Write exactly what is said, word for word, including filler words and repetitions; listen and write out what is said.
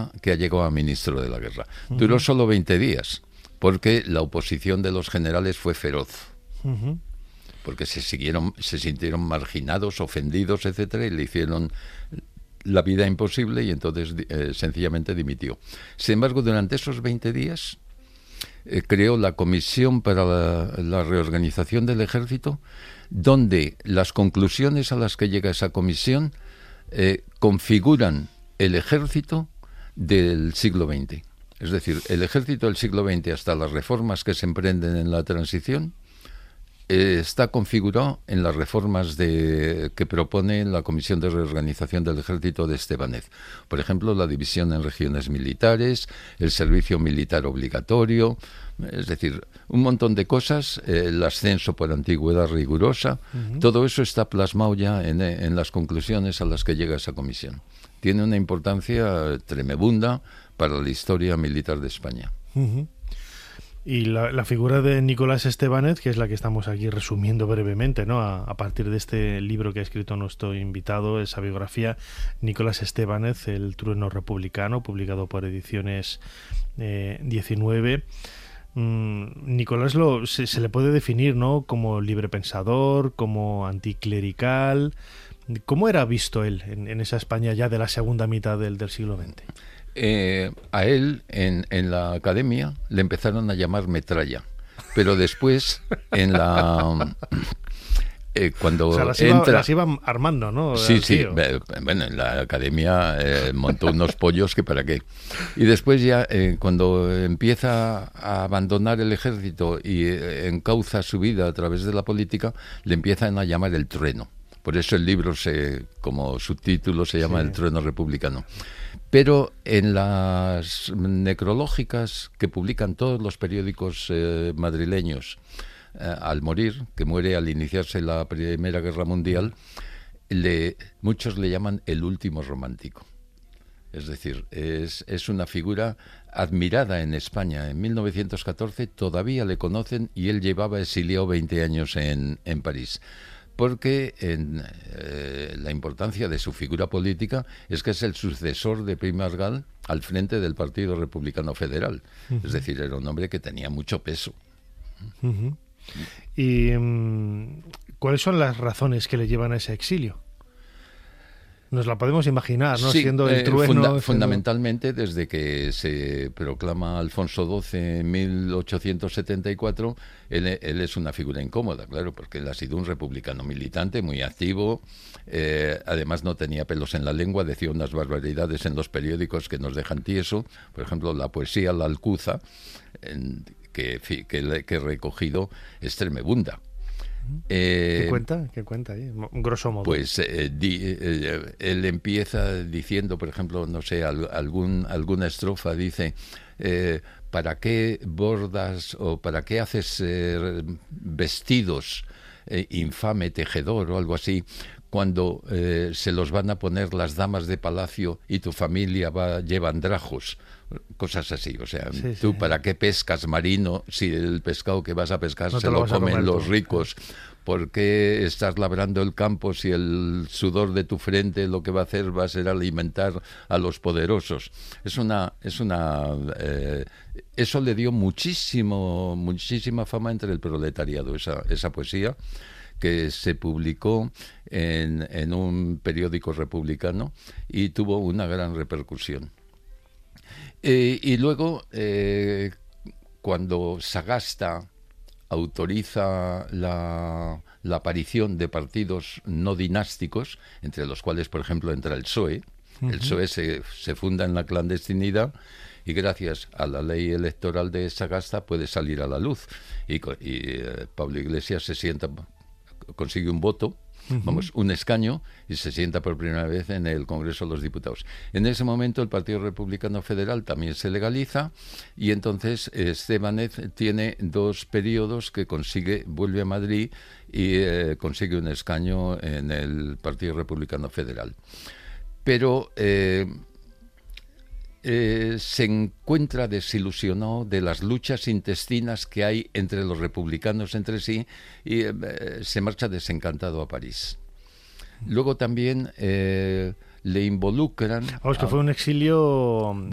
día que ha llegado a ministro de la guerra. Uh-huh. Duró solo veinte días, porque la oposición de los generales fue feroz. Uh-huh. Porque se siguieron, se sintieron marginados, ofendidos, etcétera, y le hicieron la vida imposible y entonces eh, sencillamente dimitió. Sin embargo, durante esos veinte días eh, creó la Comisión para la, la Reorganización del Ejército, donde las conclusiones a las que llega esa comisión eh, configuran el ejército del siglo veinte. Es decir, el ejército del siglo veinte, hasta las reformas que se emprenden en la transición, eh, está configurado en las reformas de, que propone la Comisión de Reorganización del Ejército de Estebanez. Por ejemplo, la división en regiones militares, el servicio militar obligatorio, es decir, un montón de cosas, eh, el ascenso por antigüedad rigurosa, uh-huh. Todo eso está plasmado ya en, en las conclusiones a las que llega esa comisión. Tiene una importancia tremebunda para la historia militar de España. Uh-huh. Y la, la figura de Nicolás Estebanez, que es la que estamos aquí resumiendo brevemente, ¿no? A, a partir de este libro que ha escrito nuestro invitado, esa biografía, Nicolás Estebanez, El trueno republicano, publicado por Ediciones eh, diecinueve. Mm, Nicolás lo, se, se le puede definir, ¿no?, como librepensador, como anticlerical. ¿Cómo era visto él en, en esa España ya de la segunda mitad del, del siglo veinte? Eh, a él en, en la academia le empezaron a llamar metralla, pero después en la eh, cuando o sea, las entra iba, las iban armando, ¿no? Sí, sí, bueno, en la academia eh, montó unos pollos que para qué. Y después ya eh, cuando empieza a abandonar el ejército y eh, encauza su vida a través de la política, le empiezan a llamar el trueno. Por eso el libro, se, como subtítulo, se llama sí. El trueno republicano. Pero en las necrológicas que publican todos los periódicos eh, madrileños, eh, al morir, que muere al iniciarse la Primera Guerra Mundial, le, muchos le llaman el último romántico. Es decir, es, es una figura admirada en España. En mil novecientos catorce todavía le conocen y él llevaba exiliado veinte años en, en París. Porque en, eh, la importancia de su figura política es que es el sucesor de Prim Margall al frente del Partido Republicano Federal. Uh-huh. Es decir, era un hombre que tenía mucho peso. Uh-huh. ¿Y um, cuáles son las razones que le llevan a ese exilio? Nos la podemos imaginar, ¿no? Sí, siendo el eh, trueno... Funda- siendo... Fundamentalmente desde que se proclama Alfonso doce en mil ochocientos setenta y cuatro, él, él es una figura incómoda, claro, porque él ha sido un republicano militante, muy activo, eh, además no tenía pelos en la lengua, decía unas barbaridades en los periódicos que nos dejan tieso, por ejemplo, la poesía La Alcuza, en, que, que, que he recogido, es tremebunda. Eh, ¿Qué cuenta? ¿Qué cuenta ahí? Grosso modo. Pues eh, di, eh, él empieza diciendo, por ejemplo, no sé, al, algún, alguna estrofa dice, eh, ¿para qué bordas o para qué haces eh, vestidos, eh, infame tejedor o algo así, cuando eh, se los van a poner las damas de palacio y tu familia va lleva andrajos? Cosas así, o sea, sí, tú sí. ¿Para qué pescas, marino, si el pescado que vas a pescar no se lo, lo comen los ricos? ¿Por qué estás labrando el campo si el sudor de tu frente lo que va a hacer va a ser alimentar a los poderosos? Es una, es una, eh, eso le dio muchísimo, muchísima fama entre el proletariado, esa, esa poesía que se publicó en, en un periódico republicano y tuvo una gran repercusión. Eh, y luego, eh, cuando Sagasta autoriza la, la aparición de partidos no dinásticos, entre los cuales, por ejemplo, entra el P S O E, uh-huh. El P S O E se, se funda en la clandestinidad y gracias a la ley electoral de Sagasta puede salir a la luz. Y, y eh, Pablo Iglesias se sienta, consigue un voto, Uh-huh. vamos, un escaño y se sienta por primera vez en el Congreso de los Diputados. En ese momento el Partido Republicano Federal también se legaliza y entonces Estebanez tiene dos periodos que consigue, vuelve a Madrid y eh, consigue un escaño en el Partido Republicano Federal. Pero eh, Eh, se encuentra desilusionado de las luchas intestinas que hay entre los republicanos entre sí y eh, se marcha desencantado a París. Luego también eh, le involucran... Vamos, que fue un exilio